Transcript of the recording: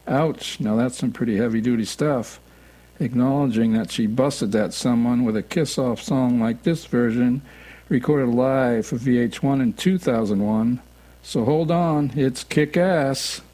Ouch, now that's some pretty heavy-duty stuff. Acknowledging that she busted that someone with a kiss-off song like this version, recorded live for VH1 in 2001. So hold on, it's Kick-Ass.